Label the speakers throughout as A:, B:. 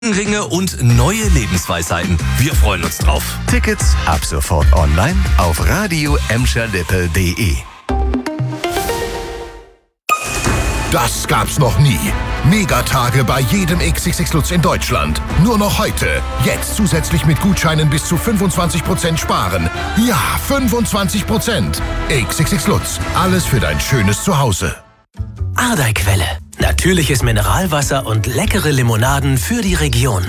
A: Ringe und neue Lebensweisheiten. Wir freuen uns drauf.
B: Tickets ab sofort online auf radio-emscherlippe.de.
C: Das gab's noch nie. Megatage bei jedem XXX Lutz in Deutschland. Nur noch heute. Jetzt zusätzlich mit Gutscheinen bis zu 25% sparen. Ja, 25%. XXX Lutz. Alles für dein schönes Zuhause.
D: Ardei-Quelle. Natürliches Mineralwasser und leckere Limonaden für die Region.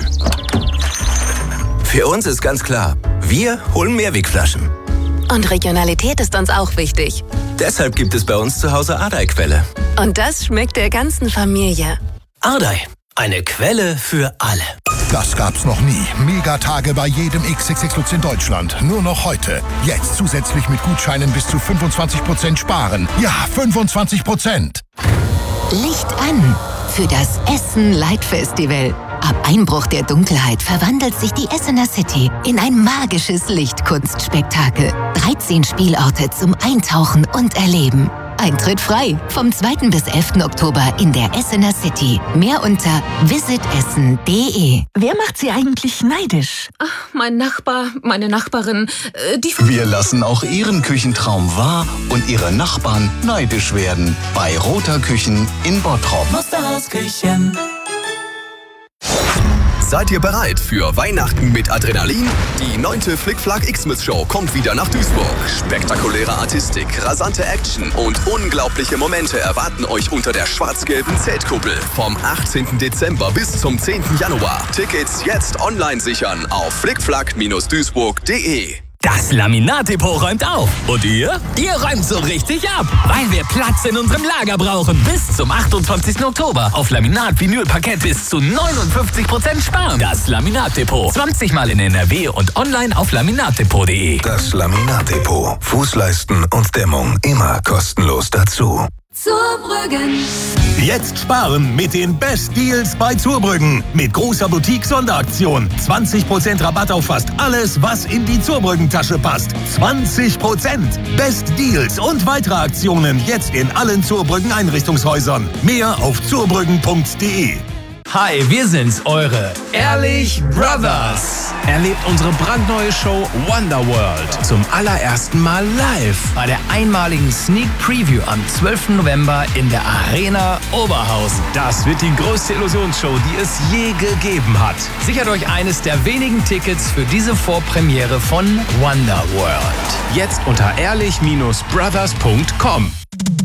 E: Für uns ist ganz klar, wir holen Mehrwegflaschen.
F: Und Regionalität ist uns auch wichtig.
E: Deshalb gibt es bei uns zu Hause Ardei-Quelle.
F: Und das schmeckt der ganzen Familie.
D: Ardei, eine Quelle für alle.
C: Das gab's noch nie. Megatage bei jedem XXX Lutz in Deutschland. Nur noch heute. Jetzt zusätzlich mit Gutscheinen bis zu 25% sparen. Ja, 25%.
G: Licht an für das Essen Light Festival. Ab Einbruch der Dunkelheit verwandelt sich die Essener City in ein magisches Lichtkunstspektakel. 13 Spielorte zum Eintauchen und Erleben. Eintritt frei vom 2. bis 11. Oktober in der Essener City. Mehr unter visitessen.de.
H: Wer macht Sie eigentlich neidisch?
I: Ach, mein Nachbar, meine Nachbarin,
J: Wir lassen auch Ihren Küchentraum wahr und Ihre Nachbarn neidisch werden. Bei Roter Küchen in Bottrop.
D: Musterhausküchen.
A: Seid ihr bereit für Weihnachten mit Adrenalin? Die 9. Flick-Flack Xmas Show kommt wieder nach Duisburg. Spektakuläre Artistik, rasante Action und unglaubliche Momente erwarten euch unter der schwarz-gelben Zeltkuppel. Vom 18. Dezember bis zum 10. Januar. Tickets jetzt online sichern auf flickflack-duisburg.de.
D: Das Laminatdepot räumt auf. Und ihr? Ihr räumt so richtig ab. Weil wir Platz in unserem Lager brauchen. Bis zum 28. Oktober. Auf Laminat, Vinyl, Parkett bis zu 59% sparen. Das Laminatdepot. 20 Mal in NRW und online auf laminatdepot.de.
B: Das Laminatdepot. Fußleisten und Dämmung immer kostenlos dazu.
I: Zurbrüggen.
K: Jetzt sparen mit den Best Deals bei Zurbrüggen. Mit großer Boutique-Sonderaktion. 20% Rabatt auf fast alles, was in die Zurbrüggen-Tasche passt. 20%. Best Deals und weitere Aktionen jetzt in allen Zurbrüggen-Einrichtungshäusern. Mehr auf zurbrüggen.de.
L: Hi, wir sind's, eure Ehrlich Brothers. Erlebt unsere brandneue Show Wonderworld zum allerersten Mal live bei der einmaligen Sneak Preview am 12. November in der Arena Oberhausen. Das wird die größte Illusionsshow, die es je gegeben hat. Sichert euch eines der wenigen Tickets für diese Vorpremiere von Wonderworld. Jetzt unter ehrlich-brothers.com.